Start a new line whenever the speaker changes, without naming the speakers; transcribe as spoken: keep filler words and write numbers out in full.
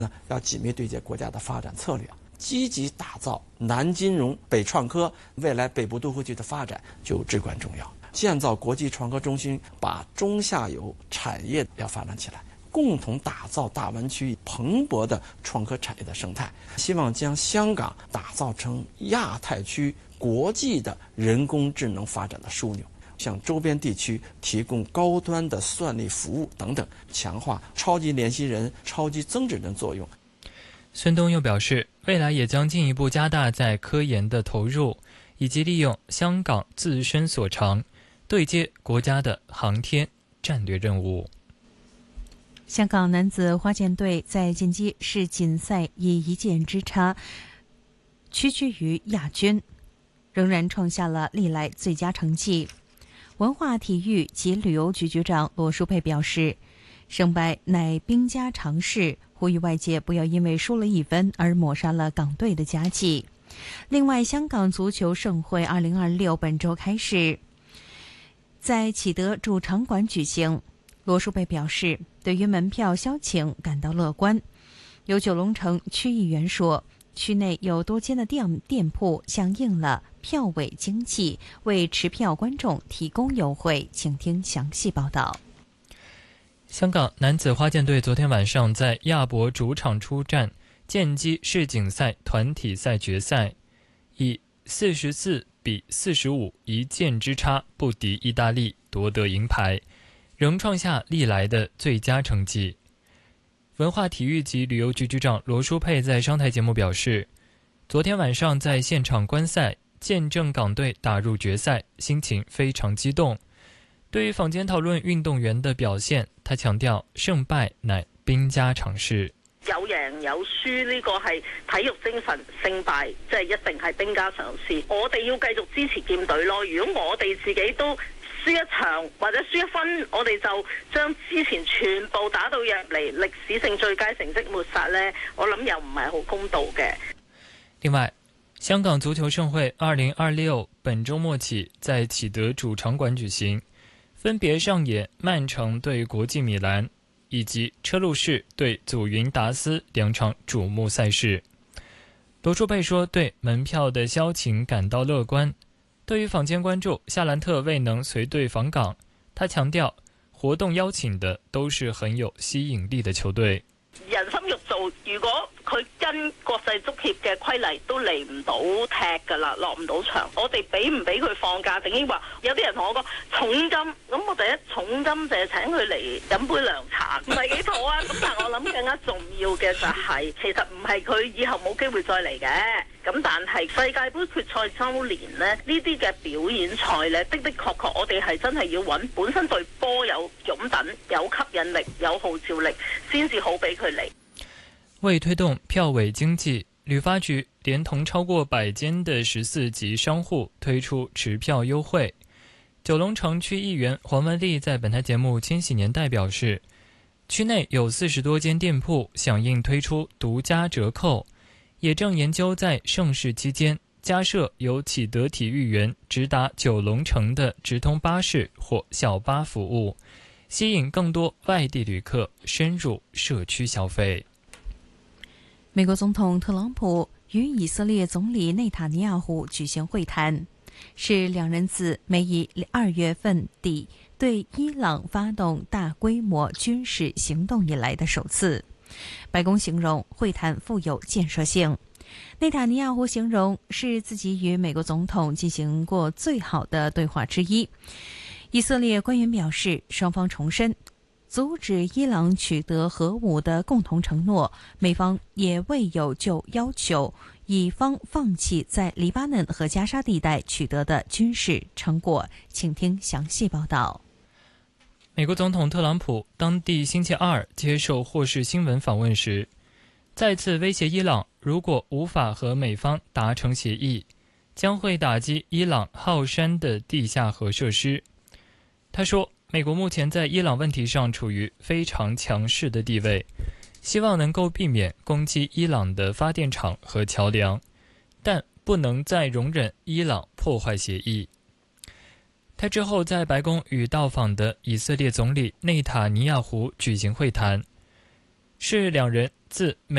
要紧密对接国家的发展策略，积极打造南金融北创科，未来北部都会区的发展就至关重要。建造国际创科中心，把中下游产业要发展起来，共同打造大湾区蓬勃的创科产业的生态，希望将香港打造成亚太区国际的人工智能发展的枢纽，向周边地区提供高端的算力服务等等，强化超级联系人、超级增值人作用。
孙东又表示，未来也将进一步加大在科研的投入，以及利用香港自身所长，对接国家的航天战略任务。
香港男子花剑队在剑击世锦赛以一剑之差屈居于亚军，仍然创下了历来最佳成绩。文化体育及旅游局局长罗淑佩表示，胜败乃兵家常事，呼吁外界不要因为输了一分而抹杀了港队的佳绩。另外，香港足球盛会二零二六本周开始，在启德主场馆举行。罗淑佩表示，对于门票销情感到乐观。有九龙城区议员说，区内有多间的店店铺响应了票尾经济，为持票观众提供优惠。请听详细报道。
香港男子花剑队昨天晚上在亚博主场出战剑击世锦赛团体赛决赛，以四十四比四十五一剑之差不敌意大利，夺得银牌，仍创下历来的最佳成绩。文化体育及旅游局局长罗淑佩在商台节目表示，昨天晚上在现场观赛，见证港队打入决赛，心情非常激动。对于坊间讨論運動員的表現，他強調勝敗乃兵家常事。
有贏有輸呢個係體育精神，勝敗即係一定係兵家常事。我哋要繼續支持劍隊咯。如果我哋自己都輸一場或者輸一分，我哋就將之前全部打到入嚟歷史性最佳成績抹殺呢，我諗又唔係好公道嘅。
另外，香港足球盛會二零二六本周末起在啟德主場館舉行，分別上演曼城對國際米蘭以及車路士對祖雲達斯兩場矚目賽事。羅淑佩說，對門票的銷情感到樂觀。對於坊間關注夏蘭特未能隨隊訪港，他強調活動邀請的都是很有吸引力的球隊。
人心肉做，如果佢跟國際足協嘅規例都嚟唔到踢㗎啦，落唔到場，我哋俾唔俾佢放假？定係話有啲人同我講重金，咁我第一重金就係請佢嚟飲杯涼茶，唔係幾妥啊！咁但係我諗更加重要嘅就係、是，其實唔係佢以後冇機會再嚟嘅。咁但係世界盃決賽周年呢，呢啲嘅表演賽呢，的的確確我哋係真係要揾本身對波有擁躉、有吸引力、有號召力，先至好俾佢嚟。
為推動票尾經濟，旅發局連同超過百間的十四級商戶推出持票優惠。九龍城區議員黃文麗在本台節目《千禧年代》表示，區內有四十多間店鋪響應推出獨家折扣，也正研究在盛事期間加設由啟德體育園直達九龍城的直通巴士或小巴服務，吸引更多外地旅客深入社區消費。
美國總統特朗普與以色列總理內塔尼亞胡舉行會談，是兩人自美以二月份底對伊朗發動大規模軍事行動以來的首次。白宮形容會談富有建設性，內塔尼亞胡形容是自己與美國總統進行過最好的對話之一。以色列官員表示，雙方重申阻止伊朗取得核武的共同承諾，美方也未有就要求以方放棄在黎巴嫩和加沙地帶取得的軍事成果。請聽詳細報道。
美國總統特朗普當地星期二接受霍士新聞訪問時，再次威脅伊朗，如果無法和美方達成協議，將會打擊伊朗浩山的地下核設施。他說，美國目前在伊朗問題上處於非常強勢的地位，希望能夠避免攻擊伊朗的發電廠和橋樑，但不能再容忍伊朗破壞協議。他之後在白宮與到訪的以色列總理內塔尼亞胡舉行會談，是兩人自